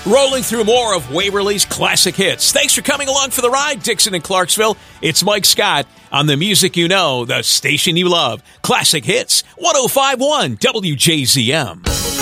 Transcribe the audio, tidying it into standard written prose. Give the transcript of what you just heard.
Rolling through more of Waverly's classic hits. Thanks for coming along for the ride, Dixon and Clarksville. It's Mike Scott on the music you know, the station you love. Classic Hits, 105.1 WJZM.